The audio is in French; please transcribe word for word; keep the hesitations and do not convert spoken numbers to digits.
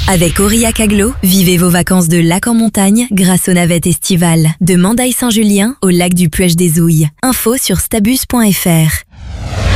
Avec Aurillac Agglo, vivez vos vacances de lac en montagne grâce aux navettes estivales. De Mandaille-Saint-Julien au lac du Puech des Ouilles. Info sur stabus point f r.